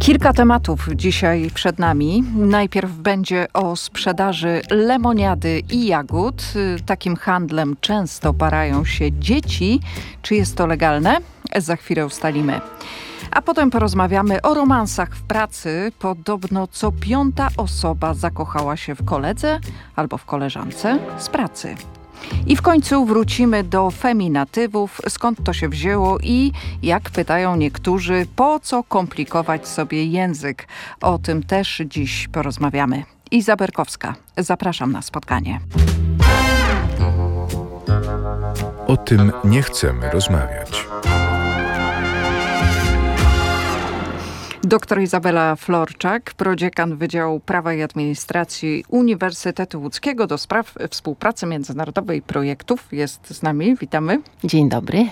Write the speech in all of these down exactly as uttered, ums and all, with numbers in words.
Kilka tematów dzisiaj przed nami. Najpierw będzie o sprzedaży lemoniady i jagód. Takim handlem często parają się dzieci. Czy jest to legalne? Za chwilę ustalimy. A potem porozmawiamy o romansach w pracy. Podobno co piąta osoba zakochała się w koledze albo w koleżance z pracy. I w końcu wrócimy do feminatywów, skąd to się wzięło i, jak pytają niektórzy, po co komplikować sobie język. O tym też dziś porozmawiamy. Iza Berkowska, zapraszam na spotkanie. O tym nie chcemy rozmawiać. Doktor Izabela Florczak, prodziekan Wydziału Prawa i Administracji Uniwersytetu Łódzkiego do spraw współpracy międzynarodowej i projektów, jest z nami. Witamy. Dzień dobry.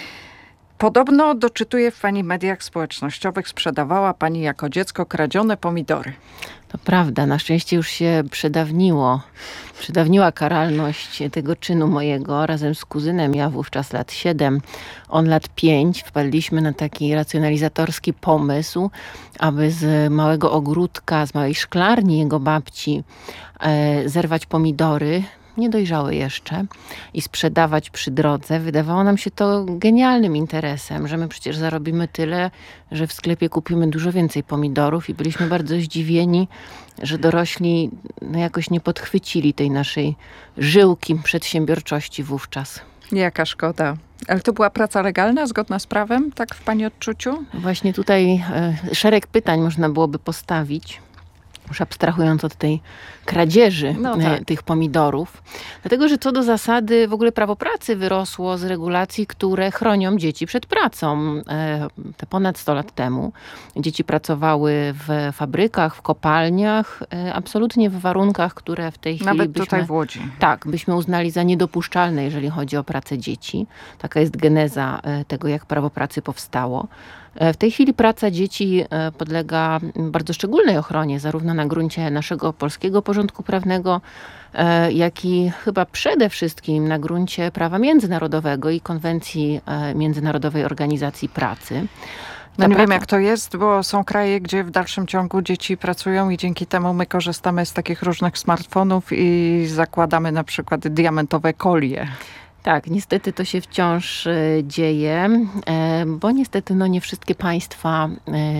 Podobno, doczytuję w pani mediach społecznościowych, sprzedawała pani jako dziecko kradzione pomidory. To prawda, na szczęście już się przedawniło. Przedawniła karalność tego czynu mojego razem z kuzynem. Ja wówczas lat siedem, on lat pięć. Wpadliśmy na taki racjonalizatorski pomysł, aby z małego ogródka, z małej szklarni jego babci e, zerwać pomidory, niedojrzałe jeszcze, i sprzedawać przy drodze. Wydawało nam się to genialnym interesem, że my przecież zarobimy tyle, że w sklepie kupimy dużo więcej pomidorów, i byliśmy bardzo zdziwieni, że dorośli no, jakoś nie podchwycili tej naszej żyłki przedsiębiorczości wówczas. Jaka szkoda. Ale to była praca legalna, zgodna z prawem, tak w pani odczuciu? Właśnie tutaj e, szereg pytań można byłoby postawić, już abstrahując od tej kradzieży no tak. tych pomidorów. Dlatego, że co do zasady w ogóle prawo pracy wyrosło z regulacji, które chronią dzieci przed pracą. Te ponad sto lat temu dzieci pracowały w fabrykach, w kopalniach, absolutnie w warunkach, które w tej chwili Nawet byśmy, tutaj w Łodzi. Tak, byśmy uznali za niedopuszczalne, jeżeli chodzi o pracę dzieci. Taka jest geneza tego, jak prawo pracy powstało. W tej chwili praca dzieci podlega bardzo szczególnej ochronie, zarówno na gruncie naszego polskiego porządku prawnego, jak i chyba przede wszystkim na gruncie prawa międzynarodowego i konwencji Międzynarodowej Organizacji Pracy. No nie wiem, jak to jest, bo są kraje, gdzie w dalszym ciągu dzieci pracują i dzięki temu my korzystamy z takich różnych smartfonów i zakładamy na przykład diamentowe kolie. Tak, niestety to się wciąż y, dzieje, y, bo niestety no, nie wszystkie państwa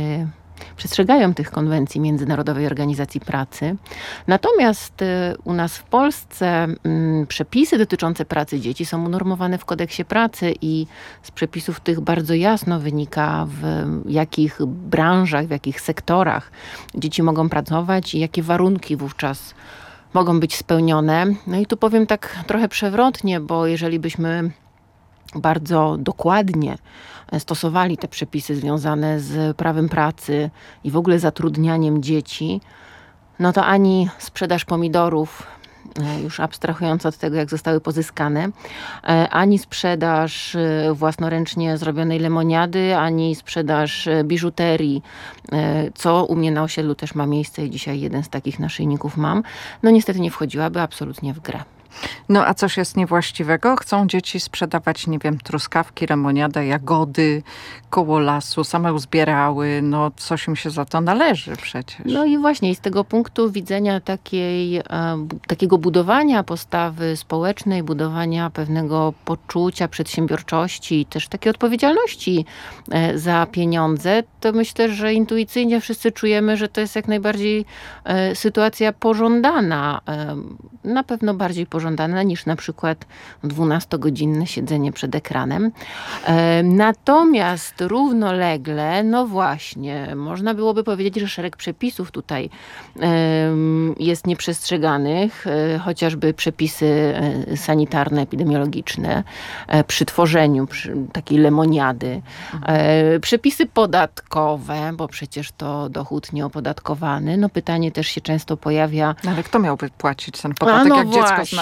y, przestrzegają tych konwencji Międzynarodowej Organizacji Pracy. Natomiast y, u nas w Polsce y, przepisy dotyczące pracy dzieci są unormowane w kodeksie pracy i z przepisów tych bardzo jasno wynika, w jakich branżach, w jakich sektorach dzieci mogą pracować i jakie warunki wówczas mogą być spełnione. No i tu powiem tak trochę przewrotnie, bo jeżeli byśmy bardzo dokładnie stosowali te przepisy związane z prawem pracy i w ogóle zatrudnianiem dzieci, no to ani sprzedaż pomidorów, już abstrahując od tego, jak zostały pozyskane, ani sprzedaż własnoręcznie zrobionej lemoniady, ani sprzedaż biżuterii, co u mnie na osiedlu też ma miejsce i dzisiaj jeden z takich naszyjników mam, no niestety nie wchodziłaby absolutnie w grę. No a coś jest niewłaściwego? Chcą dzieci sprzedawać, nie wiem, truskawki, lemoniadę, jagody koło lasu, same uzbierały. No coś im się za to należy przecież. No i właśnie z tego punktu widzenia takiej, e, takiego budowania postawy społecznej, budowania pewnego poczucia przedsiębiorczości i też takiej odpowiedzialności e, za pieniądze, to myślę, że intuicyjnie wszyscy czujemy, że to jest jak najbardziej e, sytuacja pożądana. E, na pewno bardziej pożądana niż na przykład dwunastogodzinne siedzenie przed ekranem. E, natomiast równolegle, no właśnie, można byłoby powiedzieć, że szereg przepisów tutaj e, jest nieprzestrzeganych, e, chociażby przepisy e, sanitarne, epidemiologiczne e, przy tworzeniu przy takiej lemoniady, e, przepisy podatkowe, bo przecież to dochód nieopodatkowany. No pytanie też się często pojawia. No ale kto miałby płacić ten podatek, no jak właśnie, dziecko z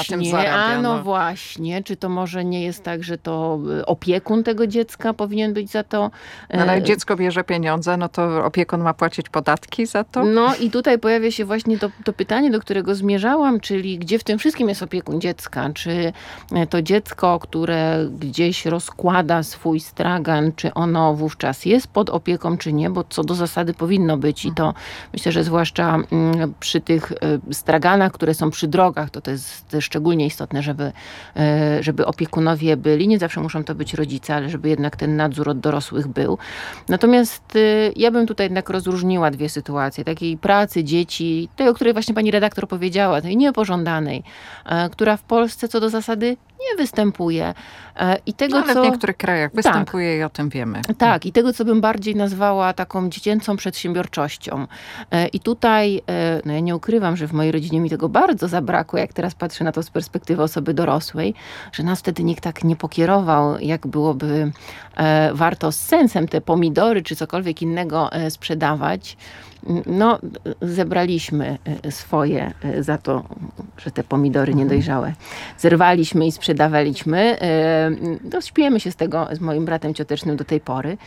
tym zarabia. A no, no właśnie. Czy to może nie jest tak, że to opiekun tego dziecka powinien być za to... No, ale jak dziecko bierze pieniądze, no to opiekun ma płacić podatki za to? No i tutaj pojawia się właśnie to, to pytanie, do którego zmierzałam, czyli gdzie w tym wszystkim jest opiekun dziecka? Czy to dziecko, które gdzieś rozkłada swój stragan, czy ono wówczas jest pod opieką, czy nie? Bo co do zasady powinno być i to myślę, że zwłaszcza przy tych straganach, które są przy drogach, to to jest szczególnie istotne, żeby, żeby opiekunowie byli. Nie zawsze muszą to być rodzice, ale żeby jednak ten nadzór od dorosłych był. Natomiast ja bym tutaj jednak rozróżniła dwie sytuacje. Takiej pracy dzieci, tej, o której właśnie pani redaktor powiedziała, tej niepożądanej, która w Polsce co do zasady nie występuje. I tego, no, ale co... w niektórych krajach występuje tak. i o tym wiemy. Tak, i tego, co bym bardziej nazwała taką dziecięcą przedsiębiorczością. I tutaj, no ja nie ukrywam, że w mojej rodzinie mi tego bardzo zabrakło, jak teraz patrzę na to z perspektywy osoby dorosłej, że nas wtedy nikt tak nie pokierował, jak byłoby warto z sensem te pomidory czy cokolwiek innego sprzedawać. No, zebraliśmy swoje za to, że te pomidory niedojrzałe zerwaliśmy i sprzedawaliśmy. No, śpiemy się z tego z moim bratem ciotecznym do tej pory.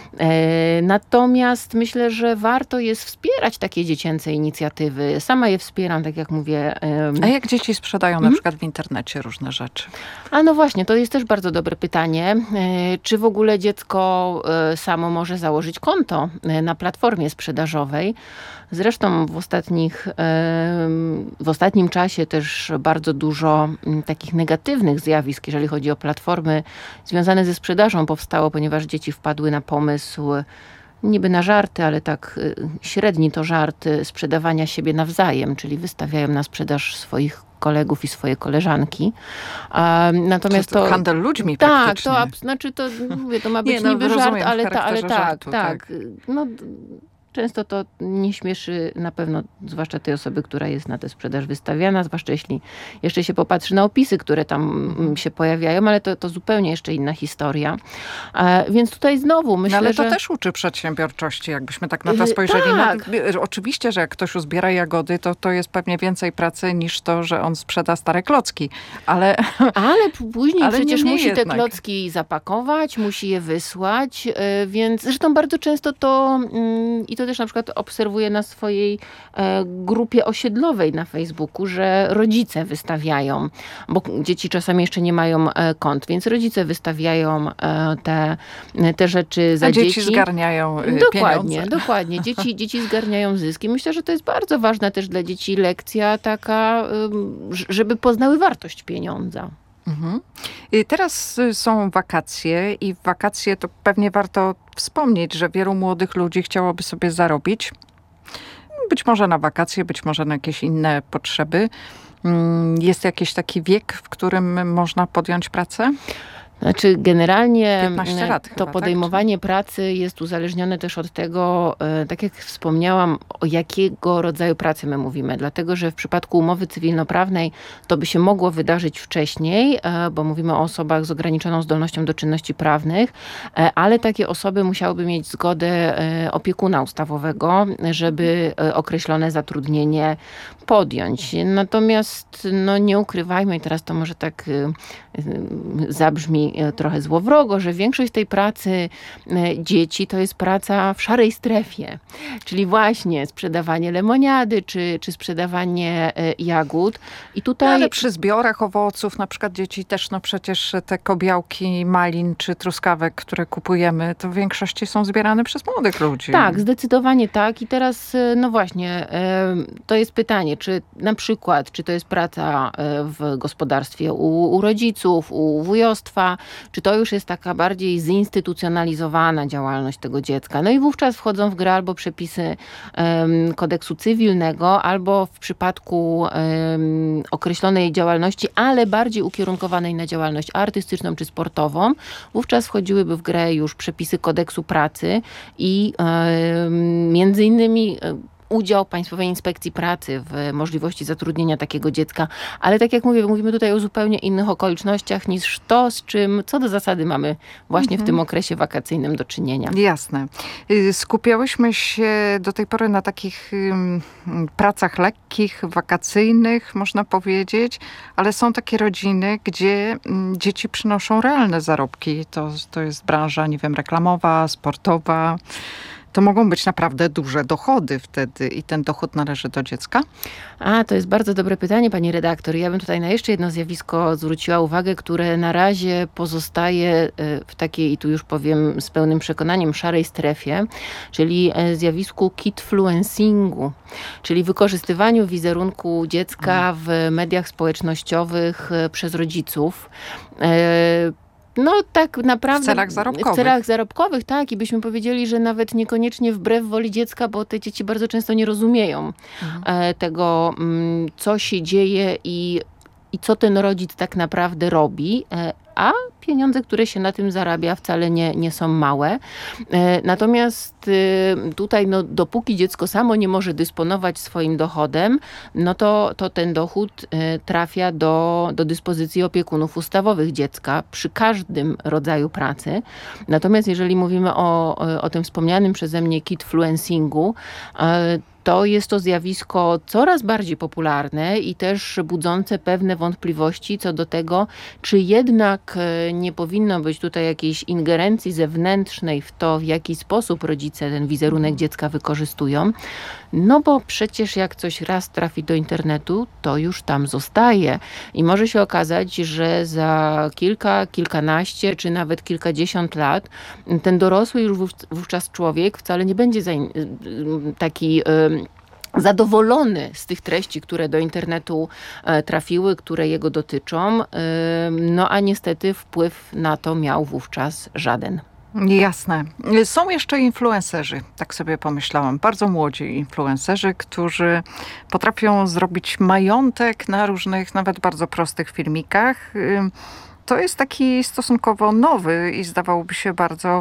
Natomiast myślę, że warto jest wspierać takie dziecięce inicjatywy. Sama je wspieram, tak jak mówię. A jak dzieci sprzedają na przykład w internecie różne rzeczy? A no właśnie, to jest też bardzo dobre pytanie. Czy w ogóle dziecko samo może założyć konto na platformie sprzedażowej? Zresztą w, ostatnich, w ostatnim czasie też bardzo dużo takich negatywnych zjawisk, jeżeli chodzi o platformy związane ze sprzedażą powstało, ponieważ dzieci wpadły na pomysł niby na żarty, ale tak średni to żart sprzedawania siebie nawzajem, czyli wystawiają na sprzedaż swoich kolegów i swoje koleżanki. Natomiast to, to to handel ludźmi tak, praktycznie. to znaczy to, mówię, to ma być Nie, no, niby żart, ale, ta, ale tak, żartu, tak. tak. No, często to nie śmieszy na pewno, zwłaszcza tej osoby, która jest na tę sprzedaż wystawiana, zwłaszcza jeśli jeszcze się popatrzy na opisy, które tam się pojawiają, ale to, to zupełnie jeszcze inna historia. E, więc tutaj znowu myślę, no, ale to że... też uczy przedsiębiorczości, jakbyśmy tak na to spojrzeli. Tak. No, oczywiście, że jak ktoś uzbiera jagody, to to jest pewnie więcej pracy niż to, że on sprzeda stare klocki, ale... Ale później ale przecież nie, nie musi jednak. te klocki zapakować, musi je wysłać, więc zresztą bardzo często to i to też na przykład obserwuję na swojej grupie osiedlowej na Facebooku, że rodzice wystawiają, bo dzieci czasami jeszcze nie mają kont, więc rodzice wystawiają te, te rzeczy za A dzieci. dzieci zgarniają Dokładnie, pieniądze. dokładnie. Dzieci, dzieci zgarniają zyski. Myślę, że to jest bardzo ważna też dla dzieci lekcja taka, żeby poznały wartość pieniądza. Mhm. Teraz są wakacje i w wakacje to pewnie warto wspomnieć, że wielu młodych ludzi chciałoby sobie zarobić. Być może na wakacje, być może na jakieś inne potrzeby. Jest jakiś taki wiek, w którym można podjąć pracę? Znaczy generalnie piętnaście lat to chyba, podejmowanie tak? pracy jest uzależnione też od tego, tak jak wspomniałam, o jakiego rodzaju pracy my mówimy. Dlatego, że w przypadku umowy cywilnoprawnej to by się mogło wydarzyć wcześniej, bo mówimy o osobach z ograniczoną zdolnością do czynności prawnych, ale takie osoby musiałyby mieć zgodę opiekuna ustawowego, żeby określone zatrudnienie podjąć. Natomiast no nie ukrywajmy, i teraz to może tak zabrzmi trochę złowrogo, że większość tej pracy dzieci to jest praca w szarej strefie. Czyli właśnie sprzedawanie lemoniady, czy, czy sprzedawanie jagód. I tutaj... No, ale przy zbiorach owoców, na przykład dzieci też, no przecież te kobiałki malin czy truskawek, które kupujemy, to w większości są zbierane przez młodych ludzi. Tak, zdecydowanie tak. I teraz, no właśnie, to jest pytanie, czy na przykład, czy to jest praca w gospodarstwie u, u rodziców, u wujostwa, czy to już jest taka bardziej zinstytucjonalizowana działalność tego dziecka. No i wówczas wchodzą w grę albo przepisy um, kodeksu cywilnego, albo w przypadku um, określonej działalności, ale bardziej ukierunkowanej na działalność artystyczną czy sportową, wówczas wchodziłyby w grę już przepisy kodeksu pracy i um, między innymi um, udział Państwowej Inspekcji Pracy w możliwości zatrudnienia takiego dziecka. Ale tak jak mówię, mówimy tutaj o zupełnie innych okolicznościach niż to, z czym co do zasady mamy właśnie mhm. w tym okresie wakacyjnym do czynienia. Jasne. Skupiałyśmy się do tej pory na takich um, pracach lekkich, wakacyjnych, można powiedzieć, ale są takie rodziny, gdzie um, dzieci przynoszą realne zarobki. To, to jest branża, nie wiem, reklamowa, sportowa. To mogą być naprawdę duże dochody wtedy i ten dochód należy do dziecka? A, to jest bardzo dobre pytanie, pani redaktor. Ja bym tutaj na jeszcze jedno zjawisko zwróciła uwagę, które na razie pozostaje w takiej, i tu już powiem z pełnym przekonaniem, szarej strefie, czyli zjawisku kidfluencingu, czyli wykorzystywaniu wizerunku dziecka w mediach społecznościowych przez rodziców. No tak naprawdę. W celach zarobkowych. W celach zarobkowych, tak. I byśmy powiedzieli, że nawet niekoniecznie wbrew woli dziecka, bo te dzieci bardzo często nie rozumieją mhm. tego, co się dzieje i, i co ten rodzic tak naprawdę robi. A pieniądze, które się na tym zarabia, wcale nie, nie są małe. Natomiast tutaj, no, dopóki dziecko samo nie może dysponować swoim dochodem, no to, to ten dochód trafia do, do dyspozycji opiekunów ustawowych dziecka przy każdym rodzaju pracy. Natomiast jeżeli mówimy o, o tym wspomnianym przeze mnie kidfluencingu, to jest to zjawisko coraz bardziej popularne i też budzące pewne wątpliwości co do tego, czy jednak nie powinno być tutaj jakiejś ingerencji zewnętrznej w to, w jaki sposób rodzice ten wizerunek dziecka wykorzystują. No bo przecież jak coś raz trafi do internetu, to już tam zostaje. I może się okazać, że za kilka, kilkanaście, czy nawet kilkadziesiąt lat ten dorosły już wówczas człowiek wcale nie będzie taki zadowolony z tych treści, które do internetu trafiły, które jego dotyczą. No a niestety wpływ na to miał wówczas żaden. Jasne. Są jeszcze influencerzy, tak sobie pomyślałam. Bardzo młodzi influencerzy, którzy potrafią zrobić majątek na różnych, nawet bardzo prostych filmikach. To jest taki stosunkowo nowy i zdawałoby się bardzo,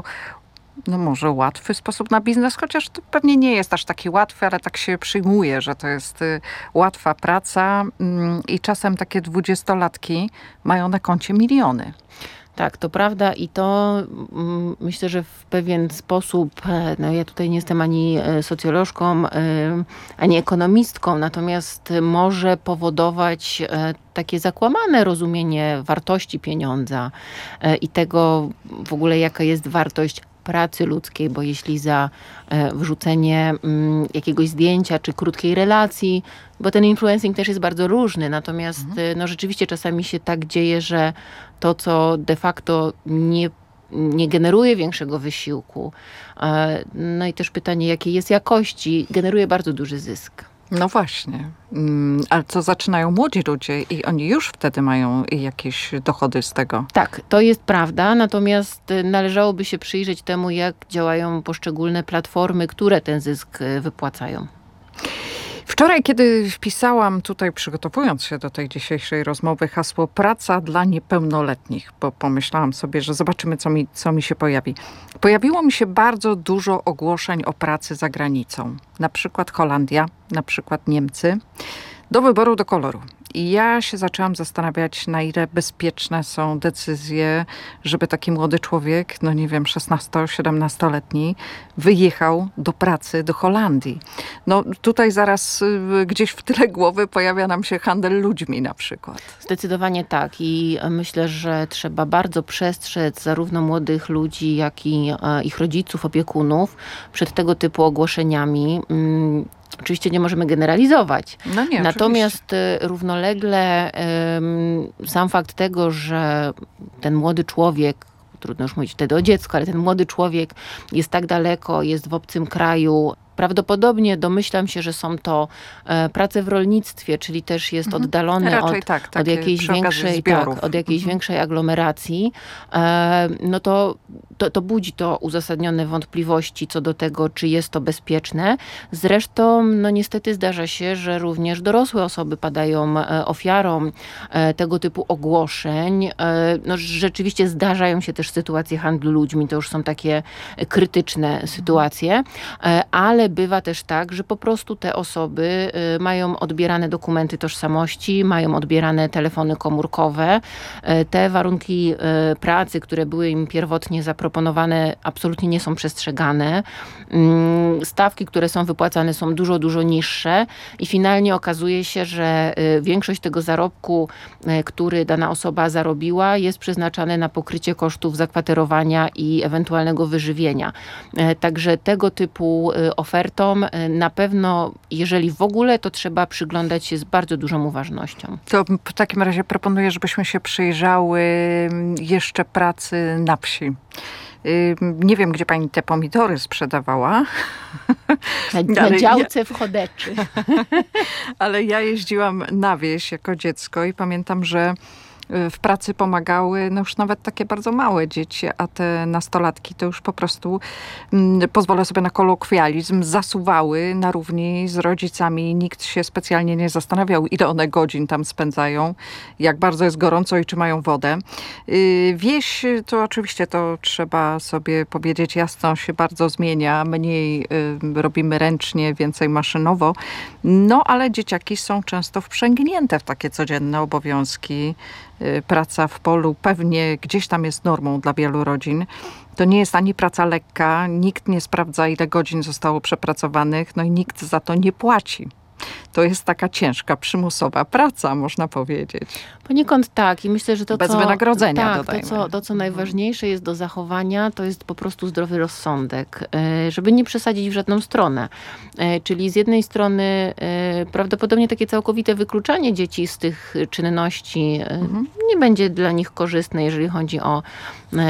no może łatwy sposób na biznes, chociaż to pewnie nie jest aż taki łatwy, ale tak się przyjmuje, że to jest łatwa praca i czasem takie dwudziestolatki mają na koncie miliony. Tak, to prawda i to mm, myślę, że w pewien sposób, no ja tutaj nie jestem ani socjolożką, ani ekonomistką, natomiast może powodować takie zakłamane rozumienie wartości pieniądza i tego w ogóle, jaka jest wartość pracy ludzkiej, bo jeśli za wrzucenie jakiegoś zdjęcia czy krótkiej relacji, bo ten influencing też jest bardzo różny, natomiast mhm. no rzeczywiście czasami się tak dzieje, że to, co de facto nie, nie generuje większego wysiłku, no i też pytanie, jakiej jest jakości, generuje bardzo duży zysk. No właśnie, ale to zaczynają młodzi ludzie i oni już wtedy mają jakieś dochody z tego. Tak, to jest prawda, natomiast należałoby się przyjrzeć temu, jak działają poszczególne platformy, które ten zysk wypłacają. Wczoraj, kiedy wpisałam tutaj, przygotowując się do tej dzisiejszej rozmowy, hasło praca dla niepełnoletnich, bo pomyślałam sobie, że zobaczymy, co mi, co mi się pojawi. Pojawiło mi się bardzo dużo ogłoszeń o pracy za granicą. Na przykład Holandia, na przykład Niemcy. Do wyboru, do koloru. I ja się zaczęłam zastanawiać, na ile bezpieczne są decyzje, żeby taki młody człowiek, no nie wiem, szesnasto-siedemnastoletni, wyjechał do pracy do Holandii. No tutaj zaraz y, gdzieś w tyle głowy pojawia nam się handel ludźmi na przykład. Zdecydowanie tak i myślę, że trzeba bardzo przestrzec zarówno młodych ludzi, jak i e, ich rodziców, opiekunów przed tego typu ogłoszeniami. Mm, Oczywiście nie możemy generalizować. No nie, Natomiast oczywiście. równolegle um, sam fakt tego, że ten młody człowiek, trudno już mówić wtedy o dziecku, ale ten młody człowiek jest tak daleko, jest w obcym kraju, prawdopodobnie domyślam się, że są to e, prace w rolnictwie, czyli też jest mhm. oddalony od, tak, od jakiejś większej, tak, od jakiejś mhm. większej aglomeracji, e, no to, to, to budzi to uzasadnione wątpliwości co do tego, czy jest to bezpieczne. Zresztą, no niestety zdarza się, że również dorosłe osoby padają e, ofiarą e, tego typu ogłoszeń. E, no rzeczywiście zdarzają się też sytuacje handlu ludźmi, to już są takie krytyczne sytuacje, e, ale ale bywa też tak, że po prostu te osoby mają odbierane dokumenty tożsamości, mają odbierane telefony komórkowe. Te warunki pracy, które były im pierwotnie zaproponowane, absolutnie nie są przestrzegane. Stawki, które są wypłacane, są dużo, dużo niższe i finalnie okazuje się, że większość tego zarobku, który dana osoba zarobiła, jest przeznaczane na pokrycie kosztów zakwaterowania i ewentualnego wyżywienia. Także tego typu ofertom na pewno, jeżeli w ogóle, to trzeba przyglądać się z bardzo dużą uważnością. To w takim razie proponuję, żebyśmy się przyjrzały jeszcze pracy na wsi. Nie wiem, gdzie pani te pomidory sprzedawała. Na, na działce ja, w Chodeczy. Ale ja jeździłam na wieś jako dziecko i pamiętam, że w pracy pomagały no już nawet takie bardzo małe dzieci, a te nastolatki to już po prostu, mm, pozwolę sobie na kolokwializm, zasuwały na równi z rodzicami. Nikt się specjalnie nie zastanawiał, ile one godzin tam spędzają, jak bardzo jest gorąco i czy mają wodę. Yy, wieś to oczywiście, to trzeba sobie powiedzieć jasno, się bardzo zmienia. Mniej yy, robimy ręcznie, więcej maszynowo. No ale dzieciaki są często wprzęgnięte w takie codzienne obowiązki. Praca w polu pewnie gdzieś tam jest normą dla wielu rodzin. To nie jest ani praca lekka, nikt nie sprawdza, ile godzin zostało przepracowanych, no i nikt za to nie płaci. To jest taka ciężka, przymusowa praca, można powiedzieć. Poniekąd tak. I myślę, że to, Bez co... wynagrodzenia, tak, dodajmy. To co, to, co najważniejsze jest do zachowania, to jest po prostu zdrowy rozsądek. Żeby nie przesadzić w żadną stronę. Czyli z jednej strony prawdopodobnie takie całkowite wykluczanie dzieci z tych czynności mhm. nie będzie dla nich korzystne, jeżeli chodzi o